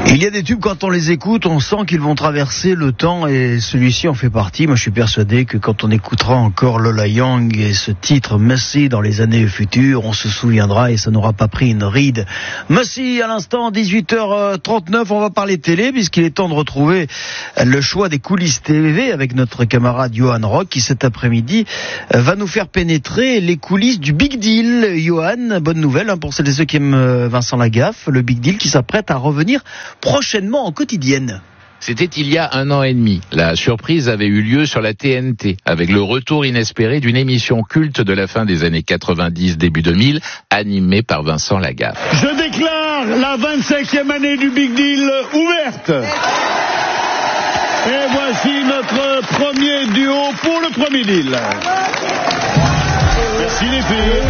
Il y a des tubes, quand on les écoute, on sent qu'ils vont traverser le temps et celui-ci en fait partie. Moi, je suis persuadé que quand on écoutera encore Lola Young et ce titre Messi dans les années futures, on se souviendra et ça n'aura pas pris une ride. Messi, à l'instant, 18h39, on va parler télé puisqu'il est temps de retrouver le choix des coulisses TV avec notre camarade Johan Rock qui cet après-midi va nous faire pénétrer les coulisses du Big Deal. Johan, bonne nouvelle pour celles et ceux qui aiment Vincent Lagaffe, le Big Deal qui s'apprête à revenir prochainement en quotidienne. C'était il y a 1 an et demi. La surprise avait eu lieu sur la TNT, avec le retour inespéré d'une émission culte de la fin des années 90, début 2000, animée par Vincent Lagaffe. Je déclare la 25e année du Big Deal ouverte. Et voici notre premier duo pour le premier deal. Merci les filles.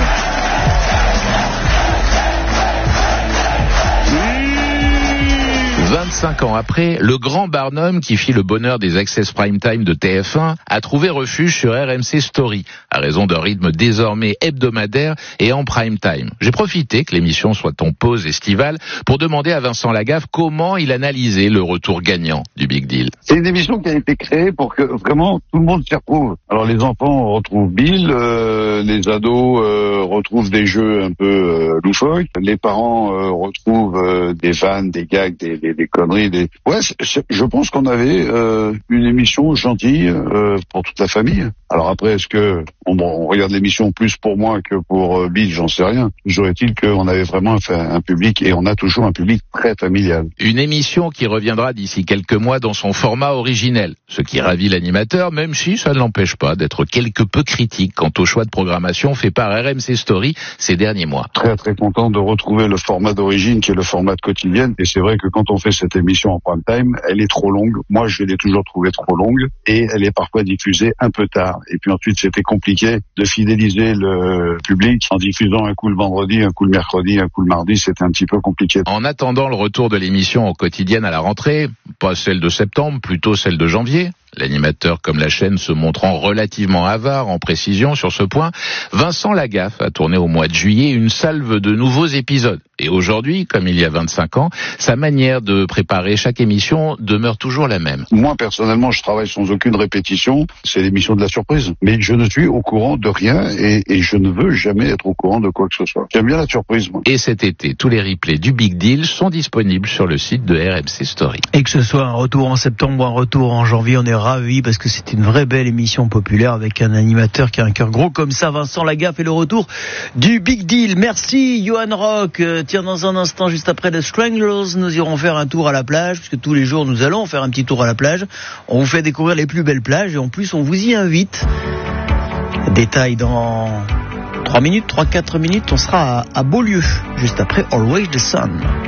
25 ans après, le grand Barnum qui fit le bonheur des Access Prime Time de TF1 a trouvé refuge sur RMC Story, à raison d'un rythme désormais hebdomadaire et en prime time. J'ai profité que l'émission soit en pause estivale pour demander à Vincent Lagaffe comment il analysait le retour gagnant du Big Deal. C'est une émission qui a été créée pour que vraiment tout le monde s'y retrouve. Alors les enfants retrouvent Bill, les ados retrouvent des jeux un peu loufoques, les parents retrouvent des vannes, des gags, des conneries. Ouais, je pense qu'on avait une émission gentille pour toute la famille. Alors après, est-ce que on regarde l'émission plus pour moi que pour Bill, j'en sais rien. Toujours est-il qu'on avait vraiment un public, et on a toujours un public très familial. Une émission qui reviendra d'ici quelques mois dans son format originel, ce qui ravit l'animateur, même si ça ne l'empêche pas d'être quelque peu critique quant au choix de programmation fait par RMC Story ces derniers mois. Très très content de retrouver le format d'origine qui est le format de quotidienne, et c'est vrai que quand on fait cette émission en prime time, elle est trop longue. Moi, je l'ai toujours trouvée trop longue, et elle est parfois diffusée un peu tard. Et puis ensuite, c'était compliqué de fidéliser le public en diffusant un coup le vendredi, un coup le mercredi, un coup le mardi. C'était un petit peu compliqué. En attendant le retour de l'émission en quotidienne à la rentrée, pas celle de septembre, plutôt celle de janvier, l'animateur comme la chaîne se montrant relativement avare en précision sur ce point, Vincent Lagaffe a tourné au mois de juillet une salve de nouveaux épisodes. Et aujourd'hui, comme il y a 25 ans, sa manière de préparer chaque émission demeure toujours la même. Moi, personnellement, je travaille sans aucune répétition. C'est l'émission de la surprise. Mais je ne suis au courant de rien et je ne veux jamais être au courant de quoi que ce soit. J'aime bien la surprise, moi. Et cet été, tous les replays du Big Deal sont disponibles sur le site de RMC Story. Et que ce soit un retour en septembre ou un retour en janvier, on est ravis parce que c'est une vraie belle émission populaire avec un animateur qui a un cœur gros comme ça, Vincent Lagaffe, et le retour du Big Deal. Merci Johan Rock. Tiens, dans un instant, juste après The Stranglers, nous irons faire un tour à la plage, puisque tous les jours nous allons faire un petit tour à la plage. On vous fait découvrir les plus belles plages et en plus on vous y invite. Détail dans 3-4 minutes, on sera à Beaulieu, juste après Always the Sun.